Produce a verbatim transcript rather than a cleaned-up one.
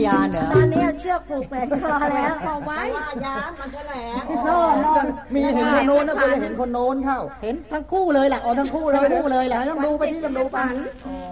ยานเหรอตอนนี้เชือกผูกแขนคอแล้วเอาไว้ยานมันแถลงโน่นมีเห็นคนโน้นนะคุณเห็นคนโน้นเข้าเห็นทั้งคู่เลยแหละอ๋อทั้งคู่เลยทั้งคู่เลยแหละต้องดูไปที่ต้องดูไป